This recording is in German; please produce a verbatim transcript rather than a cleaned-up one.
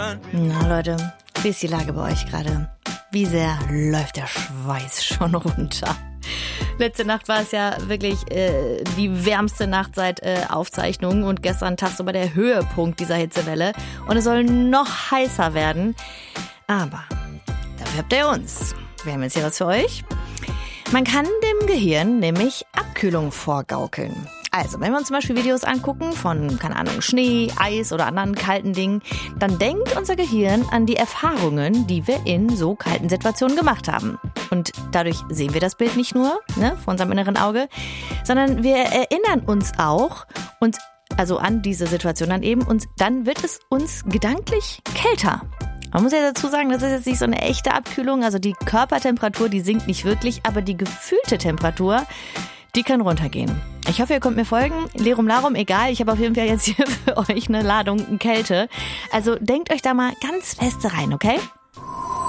Na Leute, wie ist die Lage bei euch gerade? Wie sehr läuft der Schweiß schon runter? Letzte Nacht war es ja wirklich äh, die wärmste Nacht seit äh, Aufzeichnung und gestern tagsüber der Höhepunkt dieser Hitzewelle. Und es soll noch heißer werden. Aber dafür habt ihr uns. Wir haben jetzt hier was für euch. Man kann dem Gehirn nämlich Abkühlung vorgaukeln. Also, wenn wir uns zum Beispiel Videos angucken von, keine Ahnung, Schnee, Eis oder anderen kalten Dingen, dann denkt unser Gehirn an die Erfahrungen, die wir in so kalten Situationen gemacht haben. Und dadurch sehen wir das Bild nicht nur, ne, vor unserem inneren Auge, sondern wir erinnern uns auch und also an diese Situation dann eben und dann wird es uns gedanklich kälter. Man muss ja dazu sagen, das ist jetzt nicht so eine echte Abkühlung, also die Körpertemperatur, die sinkt nicht wirklich, aber die gefühlte Temperatur, die kann runtergehen. Ich hoffe, ihr könnt mir folgen. Lerum Larum, egal. Ich habe auf jeden Fall jetzt hier für euch eine Ladung Kälte. Also denkt euch da mal ganz feste rein, okay?